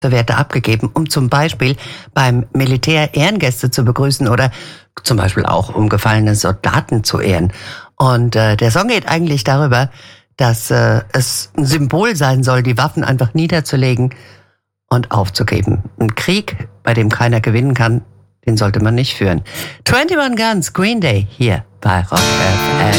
Werte abgegeben, um zum Beispiel beim Militär Ehrengäste zu begrüßen oder zum Beispiel auch um gefallene Soldaten zu ehren. Und der Song geht eigentlich darüber, dass es ein Symbol sein soll, die Waffen einfach niederzulegen und aufzugeben. Ein Krieg, bei dem keiner gewinnen kann, den sollte man nicht führen. 21 Guns, Green Day, hier bei Rock FM.